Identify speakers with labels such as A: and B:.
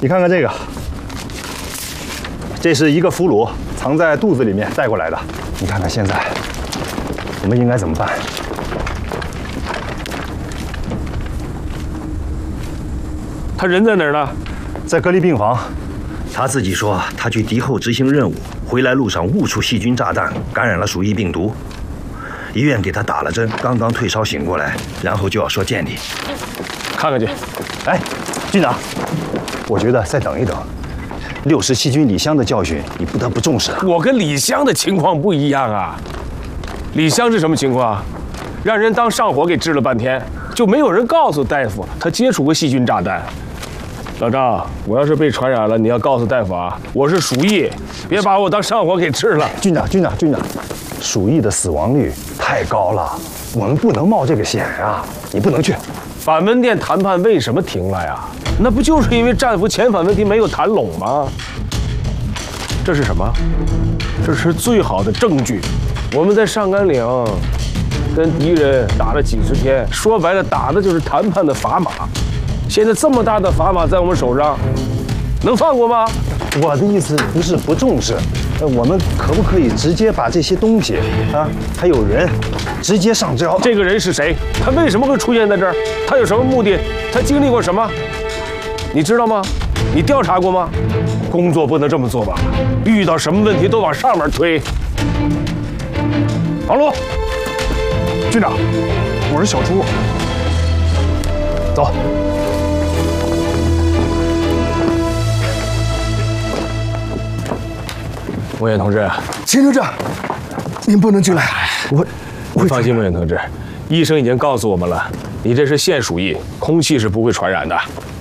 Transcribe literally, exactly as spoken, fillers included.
A: 你看看这个，这是一个俘虏藏在肚子里面带过来的。你看看现在，我们应该怎么办？
B: 他人在哪儿呢？
A: 在隔离病房。
C: 他自己说，他去敌后执行任务，回来路上误触细菌炸弹，感染了鼠疫病毒。医院给他打了针，刚刚退烧醒过来，然后就要说见你。
B: 看看去。
A: 哎，军长，我觉得再等一等。六十细菌李湘的教训，你不得不重视啊。
B: 我跟李湘的情况不一样啊。李湘是什么情况？让人当上火给治了半天，就没有人告诉大夫他接触过细菌炸弹。老张，我要是被传染了，你要告诉大夫啊，我是鼠疫，别把我当上火给治了。
A: 军长，军长，军长，鼠疫的死亡率太高了，我们不能冒这个险啊！你不能去。
B: 板门店谈判为什么停了呀？那不就是因为战俘遣返问题没有谈拢吗？这是什么？这是最好的证据。我们在上甘岭跟敌人打了几十天，说白了，打的就是谈判的砝码。现在这么大的砝码在我们手上，能放过吗？
A: 我的意思不是不重视，呃，我们可不可以直接把这些东西啊，还有人，直接上交？
B: 这个人是谁？他为什么会出现在这儿？他有什么目的？他经历过什么？你知道吗？你调查过吗？工作不能这么做吧？遇到什么问题都往上面推。王璐，
D: 军长，我是小朱。
A: 走。
B: 莫言同志，
D: 秦科长，您不能进来。我，
B: 我放心，莫言同志，医生已经告诉我们了，你这是现鼠疫，空气是不会传染的。